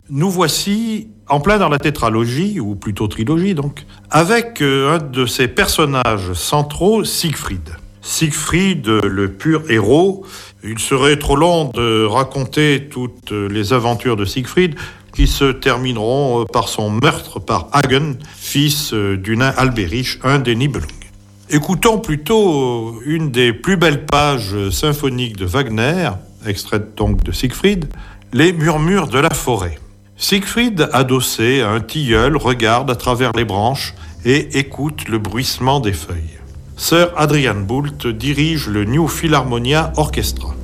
Nous voici en plein dans la tétralogie, ou plutôt trilogie donc, avec un de ses personnages centraux, Siegfried. Siegfried, le pur héros. Il serait trop long de raconter toutes les aventures de Siegfried, qui se termineront par son meurtre par Hagen, fils du nain Albéric, un des Nibelungen. Écoutons plutôt une des plus belles pages symphoniques de Wagner, extraite donc de Siegfried, les murmures de la forêt. Siegfried, adossé à un tilleul, regarde à travers les branches et écoute le bruissement des feuilles. Sir Adrian Boult dirige le New Philharmonia Orchestra.